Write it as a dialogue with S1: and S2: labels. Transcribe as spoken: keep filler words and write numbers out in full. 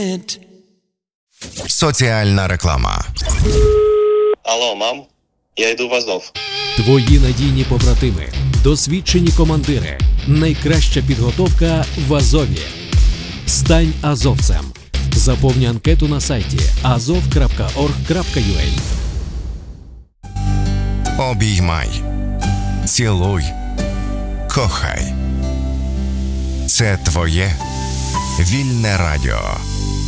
S1: it.
S2: Соціальна реклама.
S3: Алло, мам, я йду в Азов.
S4: Твої надійні побратими, досвідчені командири, найкраща підготовка в Азові. Стань азовцем. Заповни анкету на сайті азов крапка орг крапка ю а.
S2: Обіймай. Цілуй. Кохай. Це твоє вільне радіо.